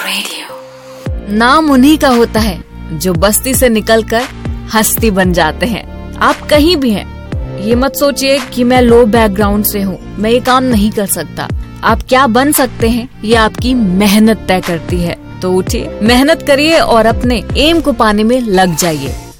नाम उन्हीं का होता है जो बस्ती से निकलकर हस्ती बन जाते हैं। आप कहीं भी हैं, ये मत सोचिए कि मैं लो बैकग्राउंड से हूँ, मैं ये काम नहीं कर सकता। आप क्या बन सकते हैं ये आपकी मेहनत तय करती है। तो उठिए, मेहनत करिए और अपने एम को पाने में लग जाइए।